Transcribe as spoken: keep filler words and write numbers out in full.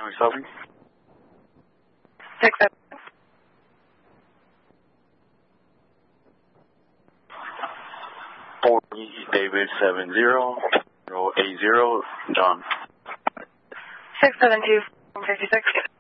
Miami Southern. Six seven. forty David seven zero zero eight zero John. Six seven two fifty six.